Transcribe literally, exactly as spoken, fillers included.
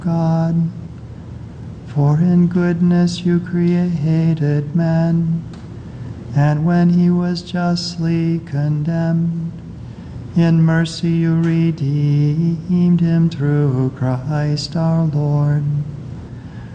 God. For in goodness you created man, and when he was justly condemned, in mercy you redeemed him through Christ our Lord.